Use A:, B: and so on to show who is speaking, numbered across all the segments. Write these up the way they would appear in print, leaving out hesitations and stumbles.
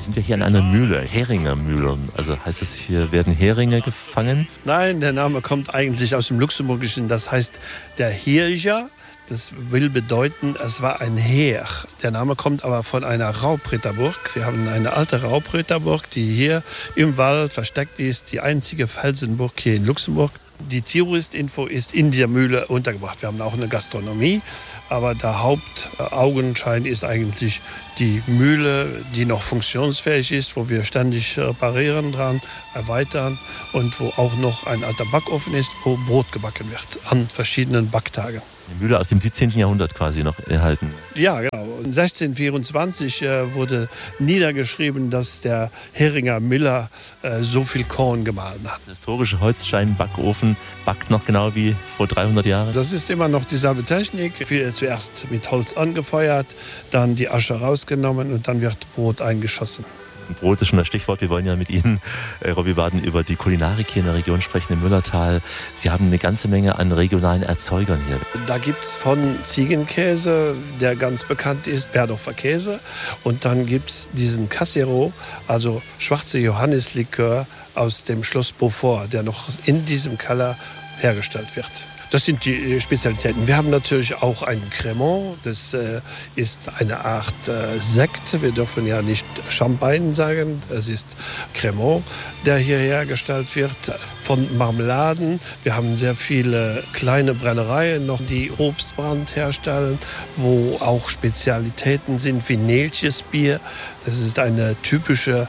A: Wir sind ja hier an einer Mühle, Heringer Mühle. Also heißt das, hier werden Heringe gefangen?
B: Nein, der Name kommt eigentlich aus dem Luxemburgischen. Das heißt der Hirja. Das will bedeuten, es war ein Heer. Der Name kommt aber von einer Raubritterburg. Wir haben eine alte Raubritterburg, die hier im Wald versteckt ist. Die einzige Felsenburg hier in Luxemburg. Die Touristinfo ist in der Mühle untergebracht. Wir haben auch eine Gastronomie, aber der Hauptaugenschein ist eigentlich die Mühle, die noch funktionsfähig ist, wo wir ständig reparieren dran, erweitern und wo auch noch ein alter Backofen ist, wo Brot gebacken wird an verschiedenen Backtagen.
A: Die Mühle aus dem 17. Jahrhundert quasi noch erhalten.
B: Ja, genau. 1624 wurde niedergeschrieben, dass der Heringer Müller so viel Korn gemahlen hat.
A: Der historische Holzschein-Backofen backt noch genau wie vor 300 Jahren.
B: Das ist immer noch dieselbe Technik. Zuerst mit Holz angefeuert, dann die Asche rausgenommen und dann wird Brot eingeschossen.
A: Brot ist schon das Stichwort. Wir wollen ja mit Ihnen, Robby Baden, über die Kulinarik hier in der Region sprechen, im Müllertal. Sie haben eine ganze Menge an regionalen Erzeugern hier.
B: Da gibt es von Ziegenkäse, der ganz bekannt ist, Berdorfer Käse. Und dann gibt es diesen Cassero, also schwarze Johannislikör aus dem Schloss Beaufort, der noch in diesem Keller hergestellt wird. Das sind die Spezialitäten. Wir haben natürlich auch einen Cremant. Das ist eine Art Sekt. Wir dürfen ja nicht Champagne sagen. Es ist Cremant, der hier hergestellt wird. Von Marmeladen. Wir haben sehr viele kleine Brennereien noch, die Obstbrand herstellen, wo auch Spezialitäten sind wie Neltjes Bier. Das ist ein typischer,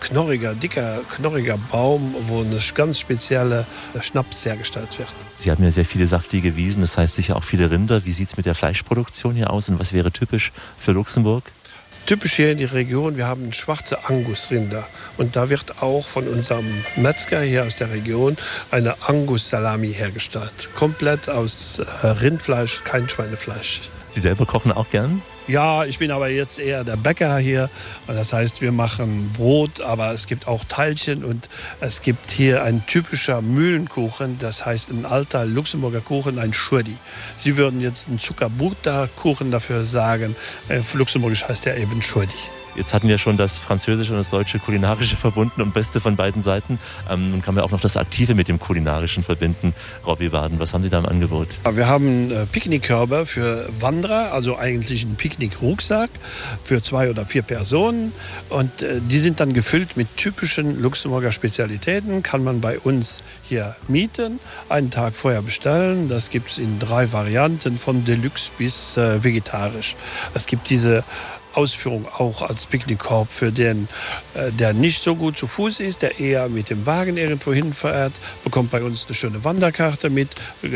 B: dicker Baum, wo eine ganz spezielle Schnaps hergestellt wird.
A: Sie haben ja sehr viele saftige Wiesen, das heißt sicher auch viele Rinder. Wie sieht es mit der Fleischproduktion hier aus und was wäre typisch für Luxemburg?
B: Typisch hier in der Region, wir haben schwarze Angus-Rinder. Und da wird auch von unserem Metzger hier aus der Region eine Angus-Salami hergestellt. Komplett aus Rindfleisch, kein Schweinefleisch.
A: Sie selber kochen auch gern?
B: Ja, ich bin aber jetzt eher der Bäcker hier. Das heißt, wir machen Brot, aber es gibt auch Teilchen und es gibt hier ein typischer Mühlenkuchen. Das heißt, ein alter Luxemburger Kuchen, ein Schurdi. Sie würden jetzt einen Zuckerbutter-Kuchen dafür sagen. Für Luxemburgisch heißt er eben Schurdi.
A: Jetzt hatten wir schon das Französische und das Deutsche Kulinarische verbunden und Beste von beiden Seiten. Nun kann man auch noch das Aktive mit dem Kulinarischen verbinden. Robby Baden, was haben Sie da im Angebot?
B: Wir haben Picknickkörbe für Wanderer, also eigentlich ein Picknickrucksack für 2 oder 4 Personen. Und die sind dann gefüllt mit typischen Luxemburger Spezialitäten. Kann man bei uns hier mieten, einen Tag vorher bestellen. Das gibt es in 3 Varianten, von Deluxe bis vegetarisch. Es gibt diese Ausführung auch als Picknickkorb für den, der nicht so gut zu Fuß ist, der eher mit dem Wagen irgendwo hinfährt, bekommt bei uns eine schöne Wanderkarte mit,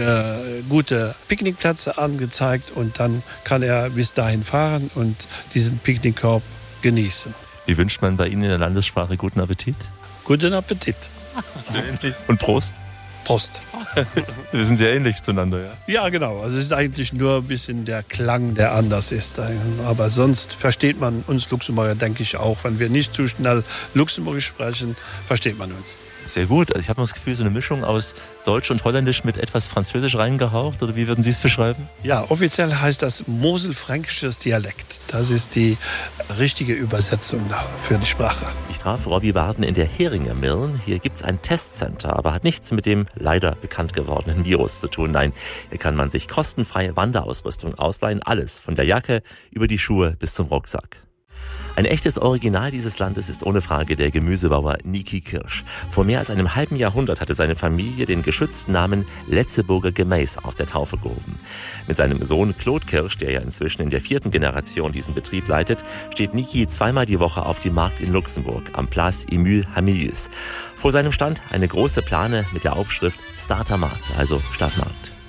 B: gute Picknickplätze angezeigt und dann kann er bis dahin fahren und diesen Picknickkorb genießen.
A: Wie wünscht man bei Ihnen in der Landessprache guten Appetit?
B: Guten Appetit.
A: Sehr ähnlich. Und Prost?
B: Prost.
A: Wir sind sehr ähnlich zueinander, ja?
B: Ja, genau. Also es ist eigentlich nur ein bisschen der Klang, der anders ist. Aber sonst versteht man uns Luxemburger, denke ich auch. Wenn wir nicht zu schnell Luxemburgisch sprechen, versteht man uns.
A: Sehr gut. Also ich habe das Gefühl, so eine Mischung aus Deutsch und Holländisch mit etwas Französisch reingehaucht. Oder wie würden Sie es beschreiben?
B: Ja, offiziell heißt das Moselfränkisches Dialekt. Das ist die richtige Übersetzung für die Sprache.
A: Ich traf Robby Baden in der Heringer Millen. Hier gibt es ein Testcenter, aber hat nichts mit dem leider bekannt gewordenen Virus zu tun. Nein, hier kann man sich kostenfreie Wanderausrüstung ausleihen. Alles, von der Jacke über die Schuhe bis zum Rucksack. Ein echtes Original dieses Landes ist ohne Frage der Gemüsebauer Niki Kirsch. Vor mehr als einem halben Jahrhundert hatte seine Familie den geschützten Namen Letzeburger Gemäß aus der Taufe gehoben. Mit seinem Sohn Claude Kirsch, der ja inzwischen in der 4. Generation diesen Betrieb leitet, steht Niki zweimal die Woche auf dem Markt in Luxemburg, am Place Emile Hamillius. Vor seinem Stand eine große Plane mit der Aufschrift Startermarkt, also Stadtmarkt.